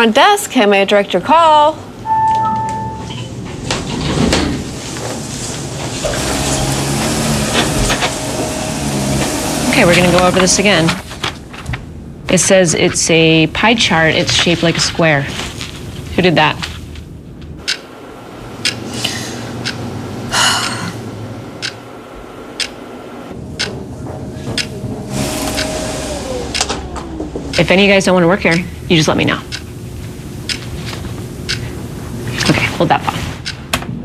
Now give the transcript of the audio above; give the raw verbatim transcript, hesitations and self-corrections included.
front desk. How may I direct your call? Okay, we're gonna go over this again. It says it's a pie chart. It's shaped like a square. Who did that? If any of you guys don't want to work here, you just let me know. Okay, hold that thought.